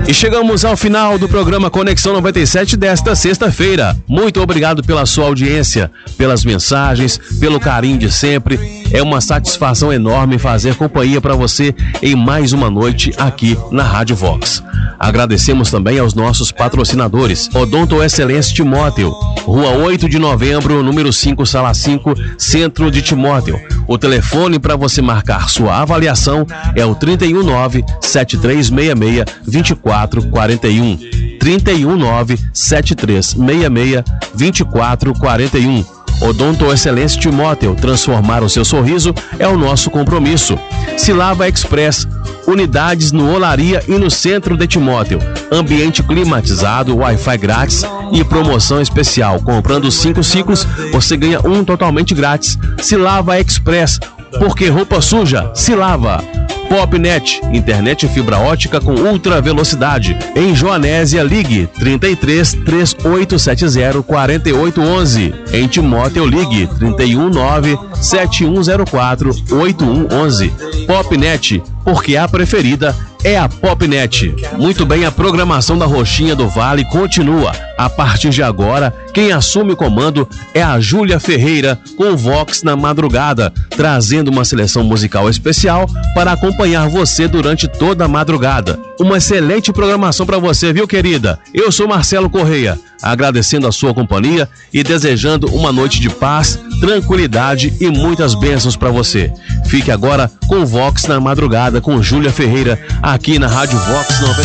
E chegamos ao final do programa Conexão 97 desta sexta-feira. Muito obrigado pela sua audiência, pelas mensagens, pelo carinho de sempre. É uma satisfação enorme fazer companhia para você em mais uma noite aqui na Rádio Vox. Agradecemos também aos nossos patrocinadores: Odonto Excelência Timóteo, Rua 8 de Novembro, número 5, Sala 5, Centro de Timóteo. O telefone para você marcar sua avaliação é o 319-7366-2441. 319-7366-2441. Odonto Excelência Timóteo, transformar o seu sorriso é o nosso compromisso. Silava Express, unidades no Olaria e no centro de Timóteo. Ambiente climatizado, Wi-Fi grátis e promoção especial. Comprando 5 ciclos, você ganha um totalmente grátis. Silava Express, porque roupa suja se lava. Popnet, internet fibra ótica com ultra velocidade. Em Joanésia, ligue 33 3870 4811. Em Timóteo, ligue 319 7104 8111. Popnet, porque a preferida é a Popnet. Muito bem, a programação da Roxinha do Vale continua. A partir de agora, quem assume o comando é a Júlia Ferreira, com Vox na madrugada, trazendo uma seleção musical especial para acompanhar você durante toda a madrugada. Uma excelente programação para você, viu, querida? Eu sou Marcelo Correia, agradecendo a sua companhia e desejando uma noite de paz, tranquilidade e muitas bênçãos para você. Fique agora com Vox na madrugada com Júlia Ferreira, aqui na Rádio Vox 90.